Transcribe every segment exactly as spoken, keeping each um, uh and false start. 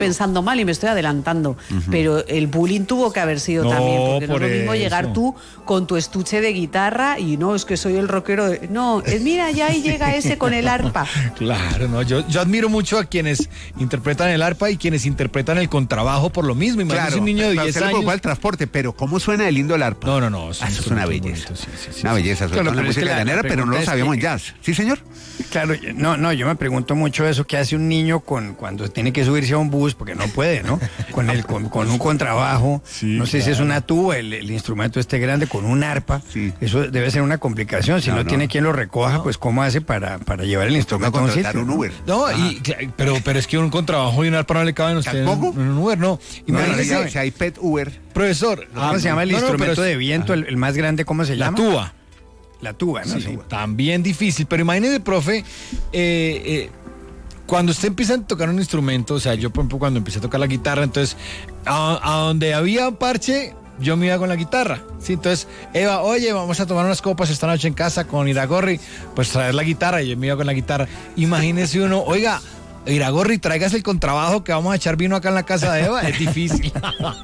pensando mal y me estoy adelantando, uh-huh. pero el bullying tuvo que haber sido no, también, porque por no es lo mismo eso. Llegar tú con tu estuche de guitarra y no, es que soy el rockero, de... no, es, mira, ya ahí llega ese con el arpa. Claro, no, yo, yo admiro mucho a quienes interpretan el arpa y quienes interpretan el contrabajo por lo mismo. Imagínese claro, un niño de diez años. Claro, el transporte, pero ¿cómo suena de lindo el arpa? No, no, no. Ah, eso es una belleza. Bonito, sí, sí, sí, una belleza, sobre claro, todo en la música es que llanera, pero no lo sabíamos en jazz. ¿Sí, señor? Claro, no, no, yo me pregunto mucho eso, ¿qué hace un niño con cuando tiene que subirse a un bus? Porque no puede, ¿no? Con el con, con un contrabajo, sí, no sé claro. si es una tuba, el, el instrumento este grande, con un arpa, sí. eso debe ser una complicación. Si no, no, no. tiene quien lo recoja, no. pues ¿cómo hace para, para llevar el instrumento a un sitio? Un Uber. No, y, pero, pero es que un contrabajo y un arpa no le caben a usted en, en un Uber, no. Imagínese no, no, si hay pet Uber. Profesor, ¿cómo ah, se llama el no, instrumento no, de viento, el, el más grande, cómo se la llama? La tuba. La tuba, ¿no? Sí, sí. También difícil, pero imagínese, profe, eh, eh, cuando usted empieza a tocar un instrumento, o sea, yo por ejemplo cuando empecé a tocar la guitarra, entonces, a, a donde había un parche, yo me iba con la guitarra, ¿sí? Entonces, Eva, oye, vamos a tomar unas copas esta noche en casa con Iragorri, pues traer la guitarra, y yo me iba con la guitarra. Imagínese uno, oiga, Iragorri, traigas el contrabajo que vamos a echar vino acá en la casa de Eva, es difícil.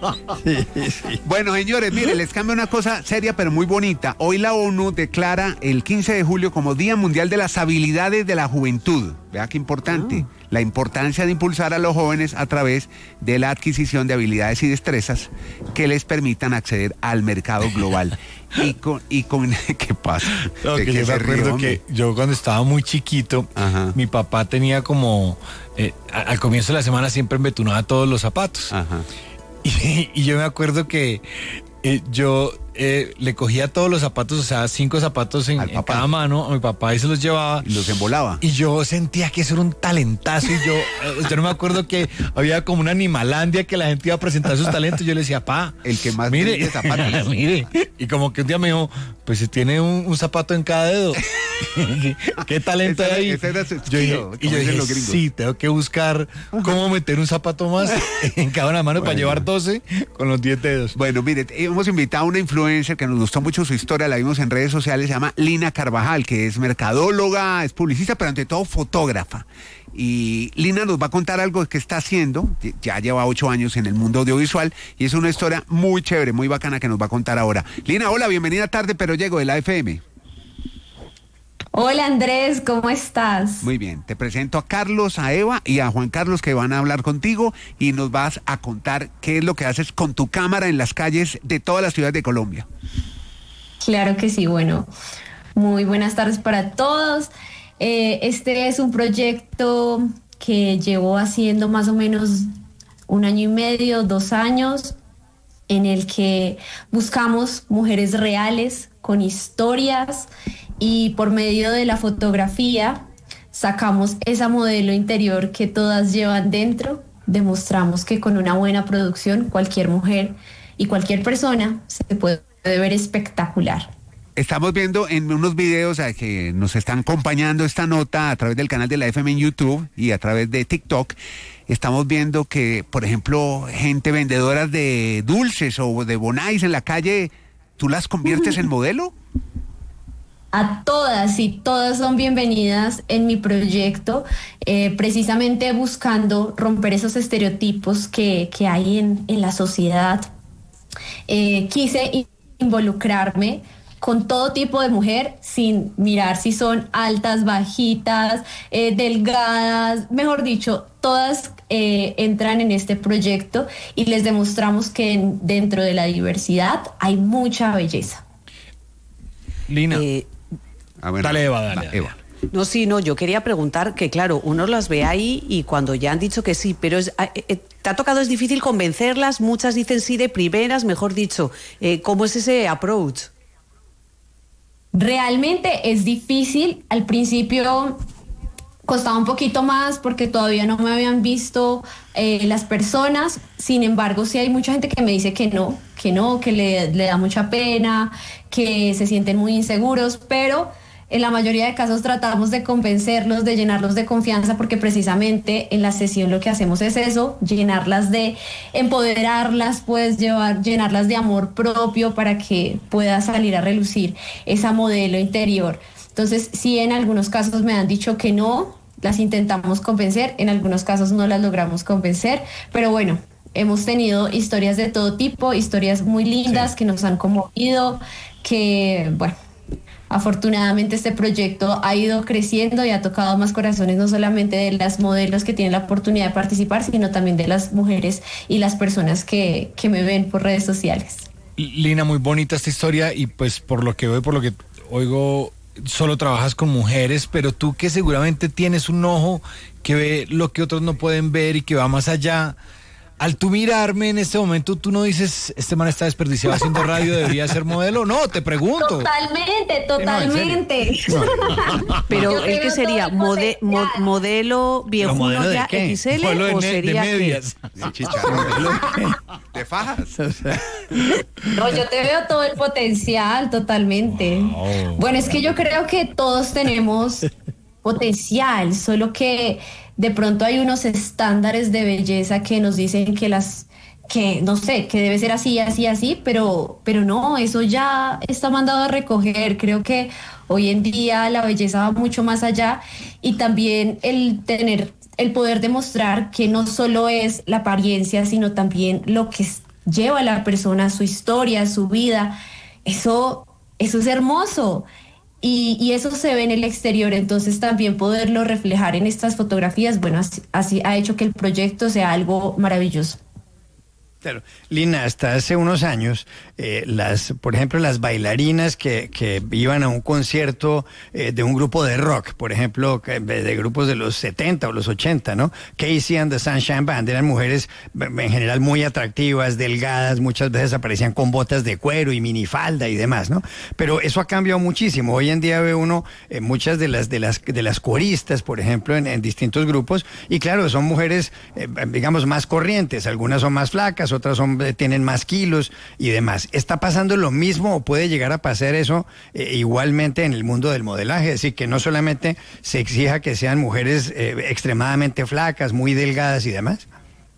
Sí, sí. Bueno, señores, miren, les cambio una cosa seria pero muy bonita. Hoy la ONU declara el quince de julio como Día Mundial de las Habilidades de la Juventud. Vea qué importante. Oh. La importancia de impulsar a los jóvenes a través de la adquisición de habilidades y destrezas que les permitan acceder al mercado global. Y con, y con ¿qué pasa? No, que yo me acuerdo que yo cuando estaba muy chiquito, ajá. mi papá tenía como, eh, al comienzo de la semana siempre embetunaba todos los zapatos. Ajá. Y, y yo me acuerdo que eh, yo eh, le cogía todos los zapatos, o sea, cinco zapatos en, en cada mano a mi papá y se los llevaba. Y los embolaba. Y yo sentía que eso era un talentazo y yo, yo no me acuerdo que había como una animalandia que la gente iba a presentar sus talentos. Yo le decía, pa, el que más mire, zapatos. Mire, y como que un día me dijo, pues si tiene un, un zapato en cada dedo. ¿Qué talento hay ahí? Ese era su yo dije, y yo dije, sí, tengo que buscar cómo meter un zapato más en cada una mano, bueno, para llevar doce con los diez dedos. Bueno, mire, hemos invitado a una influencer que nos gustó mucho su historia, la vimos en redes sociales, se llama Lina Carvajal, que es mercadóloga, es publicista, pero ante todo fotógrafa. Y Lina nos va a contar algo que está haciendo, ya lleva ocho años en el mundo audiovisual, y es una historia muy chévere, muy bacana que nos va a contar ahora. Lina, hola, bienvenida tarde, pero llego de la F M. Hola Andrés, ¿cómo estás? Muy bien, te presento a Carlos, a Eva y a Juan Carlos que van a hablar contigo y nos vas a contar qué es lo que haces con tu cámara en las calles de todas las ciudades de Colombia. Claro que sí, bueno, muy buenas tardes para todos. Eh, este es un proyecto que llevo haciendo más o menos un año y medio, dos años, en el que buscamos mujeres reales con historias y por medio de la fotografía sacamos esa modelo interior que todas llevan dentro. Demostramos que con una buena producción cualquier mujer y cualquier persona se puede ver espectacular. Estamos viendo en unos videos a que nos están acompañando esta nota a través del canal de la F M en YouTube y a través de TikTok. Estamos viendo que, por ejemplo, gente vendedora de dulces o de bonais en la calle, ¿tú las conviertes en modelo? A todas y todas son bienvenidas en mi proyecto, eh, precisamente buscando romper esos estereotipos que, que hay en, en la sociedad. Eh, quise involucrarme con todo tipo de mujer, sin mirar si son altas, bajitas, eh, delgadas, mejor dicho, todas eh, entran en este proyecto y les demostramos que en, dentro de la diversidad hay mucha belleza. Lina, eh, ah, bueno, dale Eva, dale, va, dale. Eva. No, sí, no, yo quería preguntar que, claro, uno las ve ahí y cuando ya han dicho que sí, pero es, eh, te ha tocado, es difícil convencerlas, muchas dicen sí de primeras, mejor dicho. Eh, ¿Cómo es ese approach? Realmente es difícil, al principio costaba un poquito más porque todavía no me habían visto eh, las personas, sin embargo sí hay mucha gente que me dice que no, que no, que le, le da mucha pena, que se sienten muy inseguros, pero en la mayoría de casos tratamos de convencerlos, de llenarlos de confianza, porque precisamente en la sesión lo que hacemos es eso, llenarlas de, empoderarlas, pues llevar, llenarlas de amor propio para que pueda salir a relucir esa modelo interior. Entonces, sí, en algunos casos me han dicho que no, las intentamos convencer, en algunos casos no las logramos convencer, pero bueno, hemos tenido historias de todo tipo, historias muy lindas sí. que nos han conmovido, que bueno, afortunadamente este proyecto ha ido creciendo y ha tocado más corazones, no solamente de las modelos que tienen la oportunidad de participar, sino también de las mujeres y las personas que, que me ven por redes sociales. Lina, muy bonita esta historia y pues por lo que veo, por lo que oigo, solo trabajas con mujeres, pero tú que seguramente tienes un ojo que ve lo que otros no pueden ver y que va más allá. Al tú mirarme en este momento, tú no dices, este man está desperdiciado haciendo radio, debería ser modelo. No, te pregunto. Totalmente, totalmente. No, pero el que sería mode, mo, modelo viejuno modelo ya X L o de, sería de medias. De chicharrón. ¿Te fajas? No, yo te veo todo el potencial, totalmente. Wow. Bueno, es que yo creo que todos tenemos potencial, solo que de pronto hay unos estándares de belleza que nos dicen que las, que no sé, que debe ser así, así, así, pero, pero no, eso ya está mandado a recoger. Creo que hoy en día la belleza va mucho más allá y también el tener, el poder demostrar que no solo es la apariencia, sino también lo que lleva a la persona, su historia, su vida. Eso, eso es hermoso. Y, y eso se ve en el exterior, entonces también poderlo reflejar en estas fotografías, bueno, así, así ha hecho que el proyecto sea algo maravilloso. Claro. Lina, hasta hace unos años, eh, las, por ejemplo, las bailarinas que, que iban a un concierto eh, de un grupo de rock, por ejemplo, de, de grupos de los setenta o los ochenta, ¿no? Casey and the Sunshine Band, eran mujeres en general muy atractivas, delgadas, muchas veces aparecían con botas de cuero y minifalda y demás, ¿no? Pero eso ha cambiado muchísimo. Hoy en día ve uno eh, muchas de las, de las, de las coristas, por ejemplo, en, en distintos grupos, y claro, son mujeres, eh, digamos, más corrientes, algunas son más flacas, otras son, tienen más kilos y demás. ¿Está pasando lo mismo o puede llegar a pasar eso eh, igualmente en el mundo del modelaje? Es decir, que no solamente se exija que sean mujeres eh, extremadamente flacas, muy delgadas y demás.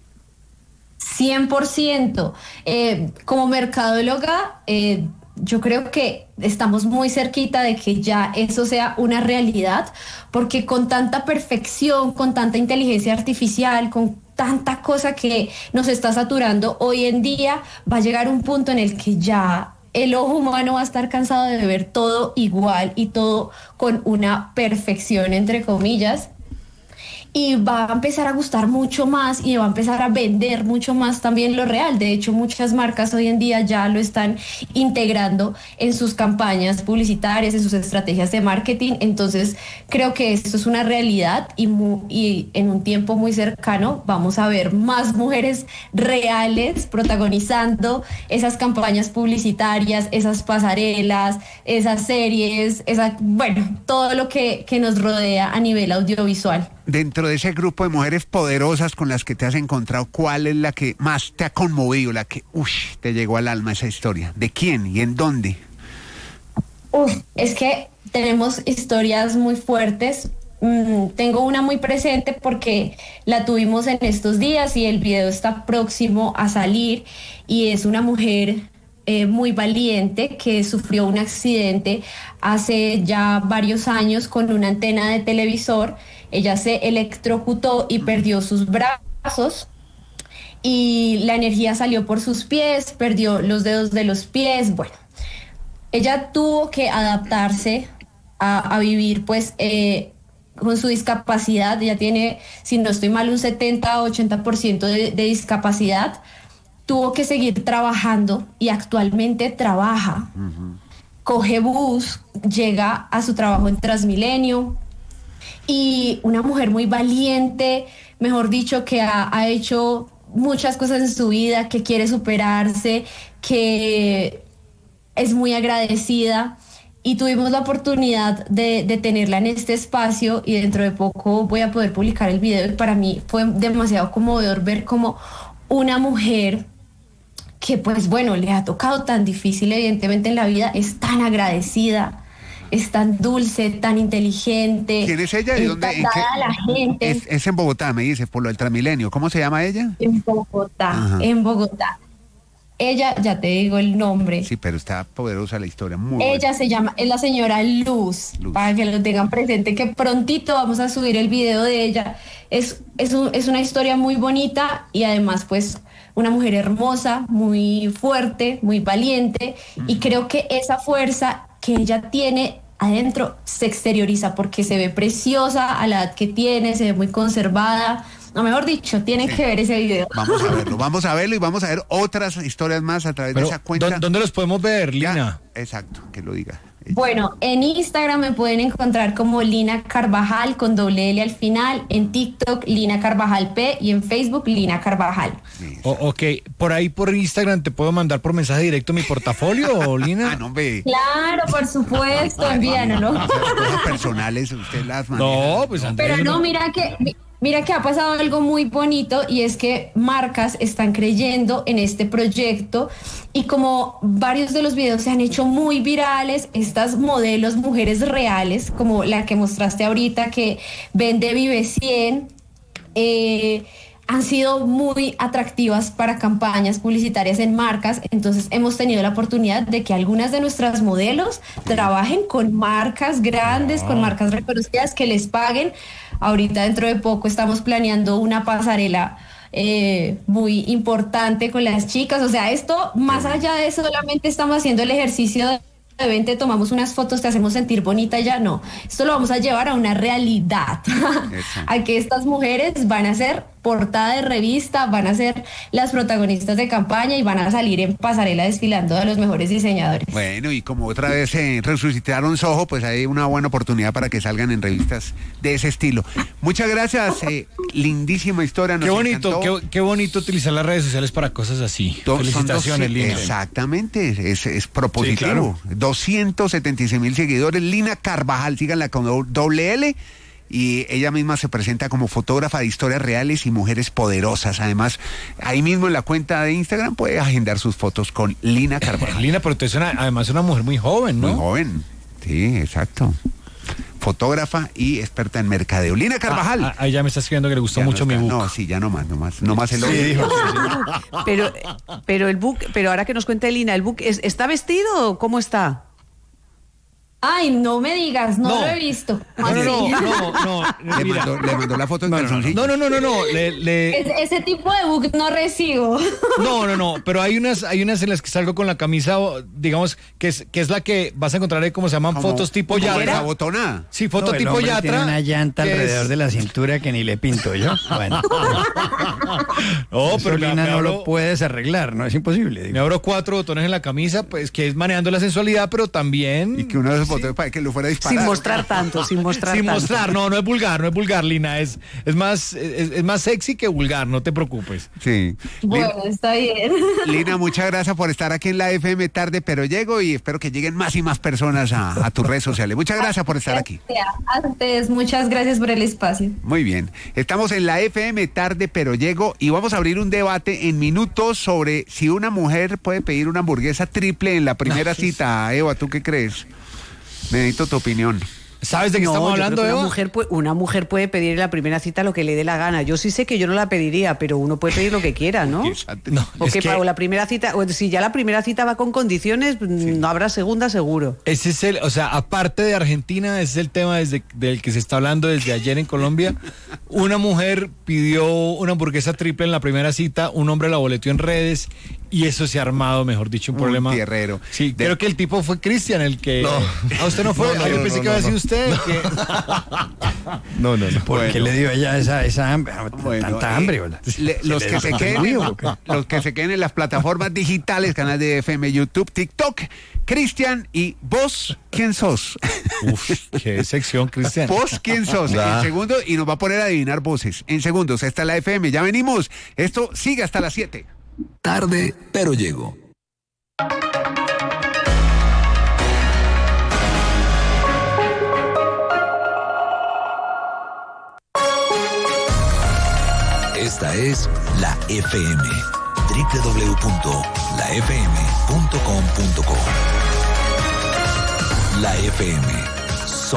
cien por ciento. Eh, como mercadóloga, eh, yo creo que estamos muy cerquita de que ya eso sea una realidad, porque con tanta perfección, con tanta inteligencia artificial, con tanta cosa que nos está saturando hoy en día, va a llegar un punto en el que ya el ojo humano va a estar cansado de ver todo igual y todo con una perfección, entre comillas. Y va a empezar a gustar mucho más y va a empezar a vender mucho más también lo real. De hecho, muchas marcas hoy en día ya lo están integrando en sus campañas publicitarias, en sus estrategias de marketing. Entonces, creo que esto es una realidad y, mu- y en un tiempo muy cercano vamos a ver más mujeres reales protagonizando esas campañas publicitarias, esas pasarelas, esas series, esa, bueno, todo lo que, que nos rodea a nivel audiovisual. Dentro de ese grupo de mujeres poderosas con las que te has encontrado, ¿cuál es la que más te ha conmovido, la que uff, te llegó al alma esa historia? ¿De quién y en dónde? Uf, es que tenemos historias muy fuertes. Mm, tengo una muy presente porque la tuvimos en estos días y el video está próximo a salir, y es una mujer eh, muy valiente que sufrió un accidente hace ya varios años con una antena de televisor. Ella se electrocutó y perdió sus brazos y la energía salió por sus pies, perdió los dedos de los pies. Bueno, ella tuvo que adaptarse a, a vivir pues eh, con su discapacidad. Ella tiene, si no estoy mal, un setenta a ochenta por ciento de, de discapacidad. Tuvo que seguir trabajando y actualmente trabaja. Uh-huh. Coge bus, llega a su trabajo en Transmilenio. Y una mujer muy valiente, mejor dicho, que ha, ha hecho muchas cosas en su vida, que quiere superarse, que es muy agradecida. Y tuvimos la oportunidad de, de tenerla en este espacio, y dentro de poco voy a poder publicar el video. Y para mí fue demasiado conmovedor ver cómo una mujer que, pues bueno, le ha tocado tan difícil evidentemente en la vida, es tan agradecida, es tan dulce, tan inteligente. ¿Quién es ella? ¿De dónde? ¿En qué? A la gente. Es, es en Bogotá, me dice, por lo del Transmilenio. ¿Cómo se llama ella? En Bogotá, Ajá. en Bogotá. ella, ya te digo el nombre. Sí, pero está poderosa la historia, muy Ella buena. se llama, es la señora Luz, Luz. para que lo tengan presente, que prontito vamos a subir el video de ella. Es, es, un- es una historia muy bonita y además pues una mujer hermosa, muy fuerte, muy valiente, y creo que esa fuerza que ella tiene adentro se exterioriza porque se ve preciosa a la edad que tiene, se ve muy conservada. No, mejor dicho, tienen Sí. que ver ese video. Vamos a verlo, vamos a verlo y vamos a ver otras historias más a través Pero, de esa cuenta. ¿dó- ¿Dónde los podemos ver, Ya, Lina? exacto, que lo diga. Bueno, en Instagram me pueden encontrar como Lina Carvajal con doble L al final, en TikTok Lina Carvajal P y en Facebook Lina Carvajal. O- ok, por ahí por Instagram te puedo mandar por mensaje directo mi portafolio, Lina. Ah, no, ve. Claro, por supuesto, envíanoslo. Cosas personales, usted las maneja. No, pues Andrés. Pero no, mira que mira que ha pasado algo muy bonito y es que marcas están creyendo en este proyecto y como varios de los videos se han hecho muy virales, estas modelos mujeres reales, como la que mostraste ahorita que vende Vive cien, eh, han sido muy atractivas para campañas publicitarias en marcas, entonces hemos tenido la oportunidad de que algunas de nuestras modelos trabajen con marcas grandes, con marcas reconocidas que les paguen. Ahorita dentro de poco estamos planeando una pasarela eh, muy importante con las chicas, o sea, esto más allá de solamente estamos haciendo el ejercicio de ven, te tomamos unas fotos, te hacemos sentir bonita, ya no. Esto lo vamos a llevar a una realidad, a que estas mujeres van a ser portada de revista, van a ser las protagonistas de campaña y van a salir en pasarela desfilando a los mejores diseñadores. Bueno, y como otra vez se resucitaron Soho, pues hay una buena oportunidad para que salgan en revistas de ese estilo. Muchas gracias, eh, lindísima historia. Nos Qué bonito, encantó. qué, qué bonito utilizar las redes sociales para cosas así. Do- son Felicitaciones, dos- Lina. Exactamente, es, es propositivo. Sí, claro. doscientos setenta y seis mil seguidores. Lina Carvajal, síganla con do- doble L. Y ella misma se presenta como fotógrafa de historias reales y mujeres poderosas. Además, ahí mismo en la cuenta de Instagram puede agendar sus fotos con Lina Carvajal. Lina, pero tú eres una- además una mujer muy joven, ¿no? Muy joven. Sí, exacto. Fotógrafa y experta en mercadeo. Lina Carvajal. Ah, ah, ahí ya me está escribiendo que le gustó Ya no mucho mi está. book. No, sí, ya no más, no más. No más el Sí, odio. dijo. Pero, pero el book, pero ahora que nos cuente Lina, ¿el book es- está vestido o cómo está? Ay, no me digas, no, No. lo he visto. No, no, no, no, no, Le mira. mandó, le mandó la foto en calzoncillo. No, no, no, no, no, le, le- Ese, ese tipo de book no recibo. no, no, no, pero hay unas, hay unas en las que salgo con la camisa, o, digamos, que es, que es la que vas a encontrar ahí, como se llaman, Como- fotos tipo como yatra. desabotonada. Sí, foto No, el tipo hombre yatra. tiene una llanta que alrededor es- de la cintura que ni le pinto yo. Bueno, No, eso pero me, Lina me no abro, lo puedes arreglar, no es imposible. digo. me abro cuatro botones en la camisa, pues que es manejando la sensualidad, pero también... Y que uno de esos botones para que lo fuera a disparar. Sin mostrar tanto, sin mostrar Sin tanto. mostrar, no, no es vulgar, no es vulgar, Lina, es, es más, es, es más sexy que vulgar, no te preocupes. Sí. Bueno, está bien. Lina, muchas gracias por estar aquí en la F M tarde, pero llego y espero que lleguen más y más personas a, a tus redes sociales. Muchas gracias por estar aquí. A ustedes, muchas gracias por el espacio. Muy bien. Estamos en la F M tarde, pero llego y vamos a abrir un debate en minutos sobre si una mujer puede pedir una hamburguesa triple en la primera cita. Eva, ¿tú qué crees? Necesito tu opinión. ¿Sabes de qué No, estamos yo creo hablando, que Eva? una mujer, puede, una mujer puede pedir en la primera cita lo que le dé la gana. Yo sí sé que yo no la pediría, pero uno puede pedir lo que quiera, ¿no? No, O es que que- para la primera cita, o si ya la primera cita va con condiciones, no habrá segunda seguro. Ese es el, o sea, aparte de Argentina, ese es el tema desde, del que se está hablando desde ayer en Colombia. Una mujer pidió una hamburguesa triple en la primera cita, un hombre la boleteó en redes y eso se ha armado, mejor dicho, un, Un problema. tierrero. Sí, De- creo que el tipo fue Cristian el que... No. ¿A usted no fue? No, no, Ah, yo no, pensé no, que había no, sido no. usted. que- No, no, no. ¿Por qué Bueno. le dio ella esa, esa hambre? Bueno, tanta eh, hambre, ¿verdad? le- los, le que da se tan queden, frío, ¿o qué? los que se queden en las plataformas digitales, canal de F M, YouTube, TikTok, Cristian y vos, ¿quién sos? Uf, qué sección, Cristian. ¿Vos quién sos? Nah. En segundo, y nos va a poner a adivinar voces. En segundos, esta es la F M, ya venimos. Esto sigue hasta las siete. Tarde, pero llego. Esta es la F M. doble u doble u doble u punto la f m punto com punto co. La F M.